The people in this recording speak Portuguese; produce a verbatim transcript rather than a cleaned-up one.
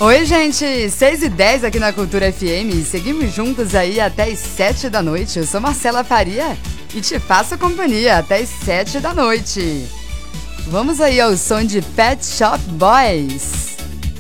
Oi, gente! seis e dez aqui na Cultura F M. Seguimos juntos aí até as sete da noite. Eu sou Marcela Faria e te faço companhia até as sete da noite. Vamos aí ao som de Pet Shop Boys.